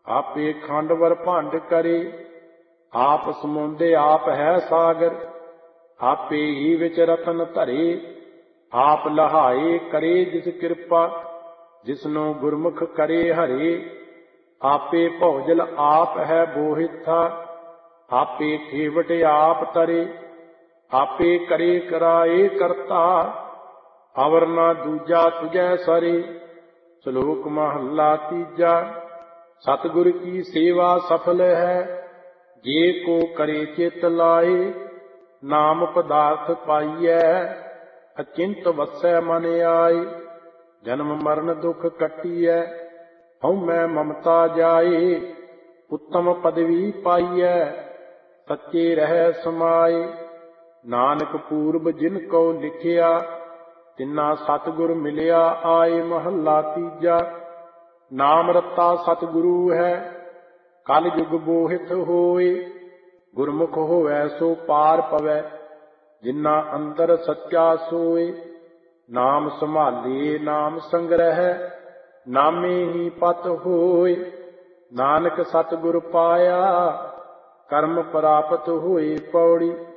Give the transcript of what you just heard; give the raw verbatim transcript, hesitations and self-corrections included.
आपे खांडवर भांड करे, आप समोंदे आप है सागर। आपे ही विच रतन धरे, आप लहाए करे जिस कृपा। जिसनो गुरमुख करे हरे, आपे भौजल आप है बोहिथा। आपे खेवट आप तरे, आपे करे कराए करता। अवर ना दूजा तुझै सरे। श्लोक महला तीजा। सतगुर की सेवा सफल है, जे को करे चित लाए। नाम पदार्थ पाइयै, अचिंत वसै मन आए। जन्म मरण दुख कटियै, हउमੈ ममता जाए। उत्तम पदवी पाइयै, सच्चे रहै समाए। नानक पूर्व जिन को लिखिया, तिन्ना सतगुर मिलिया आए। महला तीजा। नाम रता सतगुरु है, कल युग बोहित होए। गुरमुख होवै सो पार पवै, जिन्ना अंतर सच्चा सोए। नाम संभाले नाम संग्रह, नामे ही पत होए। नानक सतगुर पाया, कर्म प्राप्त होए। पौड़ी।